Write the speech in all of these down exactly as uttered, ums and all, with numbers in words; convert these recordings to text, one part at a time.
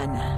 Arana.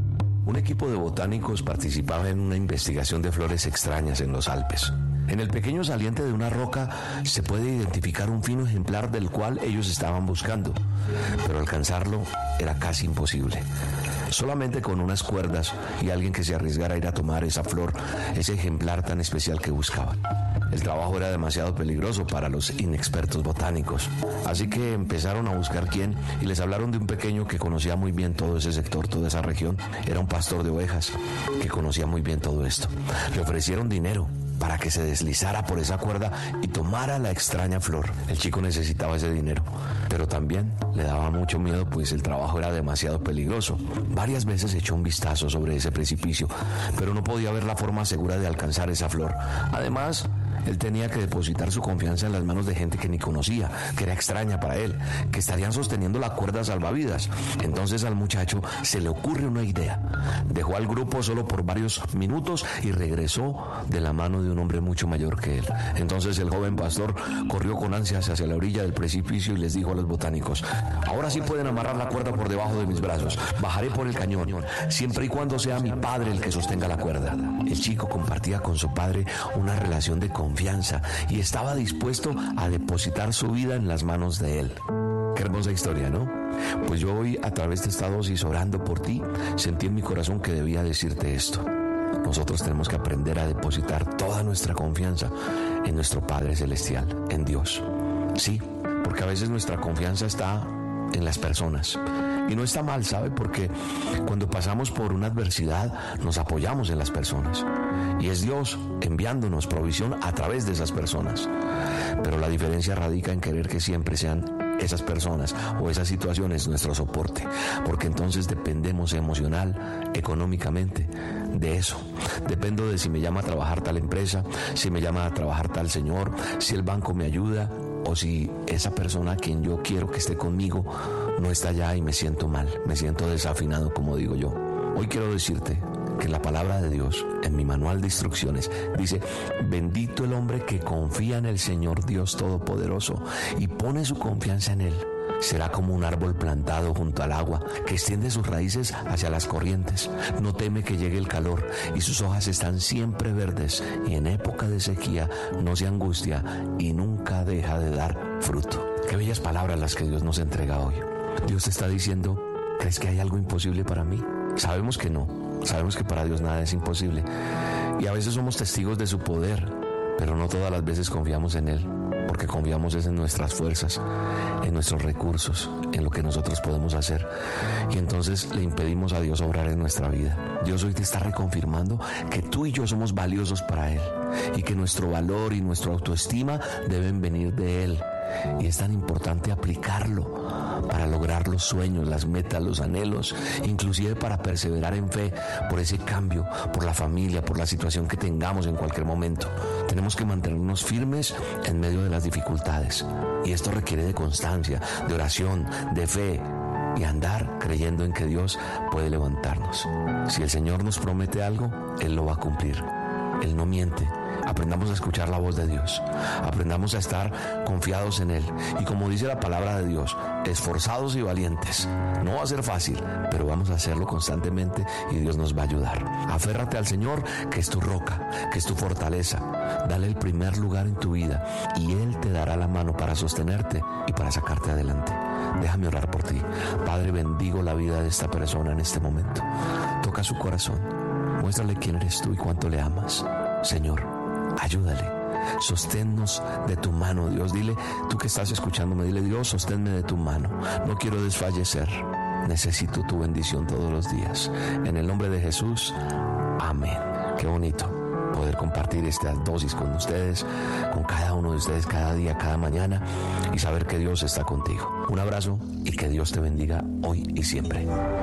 Un equipo de botánicos participaba en una investigación de flores extrañas en los Alpes. En el pequeño saliente de una roca se puede identificar un fino ejemplar del cual ellos estaban buscando, pero alcanzarlo era casi imposible. Solamente con unas cuerdas y alguien que se arriesgara a ir a tomar esa flor, ese ejemplar tan especial que buscaban. El trabajo era demasiado peligroso para los inexpertos botánicos, así que empezaron a buscar quién y les hablaron de un pequeño que conocía muy bien todo ese sector, toda esa región. Era un pastor de ovejas que conocía muy bien todo esto. Le ofrecieron dinero para que se deslizara por esa cuerda y tomara la extraña flor. El chico necesitaba ese dinero, pero también le daba mucho miedo, pues el trabajo era demasiado peligroso. Varias veces echó un vistazo sobre ese precipicio, pero no podía ver la forma segura de alcanzar esa flor. Además, él tenía que depositar su confianza en las manos de gente que ni conocía, que era extraña para él, que estarían sosteniendo la cuerda salvavidas. Entonces al muchacho se le ocurre una idea. Dejó al grupo solo por varios minutos y regresó de la mano de un hombre mucho mayor que él. Entonces el joven pastor corrió con ansias hacia la orilla del precipicio y les dijo a los botánicos: ahora sí pueden amarrar la cuerda por debajo de mis brazos. Bajaré por el cañón, siempre y cuando sea mi padre el que sostenga la cuerda. El chico compartía con su padre una relación de confianza confianza y estaba dispuesto a depositar su vida en las manos de él. Qué hermosa historia, ¿no? Pues yo hoy, a través de esta dosis, orando por ti, sentí en mi corazón que debía decirte esto. Nosotros tenemos que aprender a depositar toda nuestra confianza en nuestro Padre Celestial, en Dios. Sí, porque a veces nuestra confianza está en las personas. Y no está mal, ¿sabe? Porque cuando pasamos por una adversidad, nos apoyamos en las personas. Y es Dios enviándonos provisión a través de esas personas. Pero la diferencia radica en querer que siempre sean esas personas o esas situaciones nuestro soporte. Porque entonces dependemos emocional, económicamente, de eso. Dependo de si me llama a trabajar tal empresa, si me llama a trabajar tal señor, si el banco me ayuda, o si esa persona a quien yo quiero que esté conmigo no está allá y me siento mal, me siento desafinado, como digo yo. Hoy quiero decirte que en la palabra de Dios, en mi manual de instrucciones, dice: bendito el hombre que confía en el Señor Dios Todopoderoso y pone su confianza en Él. Será como un árbol plantado junto al agua, que extiende sus raíces hacia las corrientes. No teme que llegue el calor y sus hojas están siempre verdes, y en época de sequía no se angustia y nunca deja de dar fruto. Qué bellas palabras las que Dios nos entrega hoy. Dios te está diciendo: ¿crees que hay algo imposible para mí? Sabemos que no, sabemos que para Dios nada es imposible. Y a veces somos testigos de su poder, pero no todas las veces confiamos en Él, porque confiamos es en nuestras fuerzas, en nuestros recursos, en lo que nosotros podemos hacer. Y entonces le impedimos a Dios obrar en nuestra vida. Dios hoy te está reconfirmando que tú y yo somos valiosos para Él, y que nuestro valor y nuestra autoestima deben venir de Él. Y es tan importante aplicarlo para lograr los sueños, las metas, los anhelos, inclusive para perseverar en fe por ese cambio, por la familia, por la situación que tengamos en cualquier momento. Tenemos que mantenernos firmes en medio de las dificultades, y esto requiere de constancia, de oración, de fe y andar creyendo en que Dios puede levantarnos. Si el Señor nos promete algo, Él lo va a cumplir. Él no miente. Aprendamos a escuchar la voz de Dios, aprendamos a estar confiados en Él, y como dice la palabra de Dios, esforzados y valientes. No va a ser fácil, pero vamos a hacerlo constantemente y Dios nos va a ayudar. Aférrate al Señor, que es tu roca, que es tu fortaleza. Dale el primer lugar en tu vida y Él te dará la mano para sostenerte y para sacarte adelante. Déjame orar por ti. Padre, bendigo la vida de esta persona en este momento. Toca su corazón, muéstrale quién eres tú y cuánto le amas. Señor, ayúdale, sosténnos de tu mano, Dios. Dile, tú que estás escuchándome, dile: Dios, sosténme de tu mano. No quiero desfallecer, necesito tu bendición todos los días. En el nombre de Jesús, amén. Qué bonito poder compartir esta dosis con ustedes, con cada uno de ustedes, cada día, cada mañana, y saber que Dios está contigo. Un abrazo y que Dios te bendiga hoy y siempre.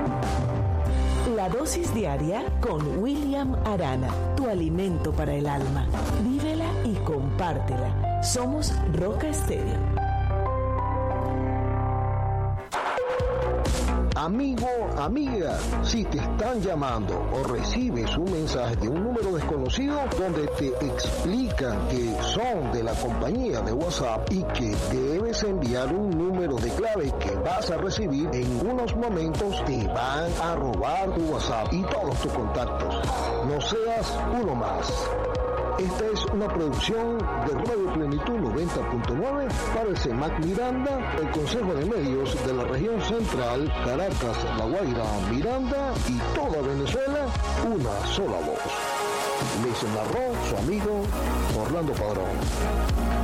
La dosis diaria con William Arana, tu alimento para el alma. Vívela y compártela. Somos Roca Estéreo. Amigo, amiga, si te están llamando o recibes un mensaje de un número desconocido donde te explican que son de la compañía de WhatsApp y que debes enviar un número de clave que vas a recibir en unos momentos, te van a robar tu WhatsApp y todos tus contactos. No seas uno más. Esta es una producción de Radio Plenitud noventa punto nueve para el CEMAC Miranda, el Consejo de Medios de la Región Central, Caracas, La Guaira, Miranda y toda Venezuela, una sola voz. Les narró su amigo Orlando Padrón.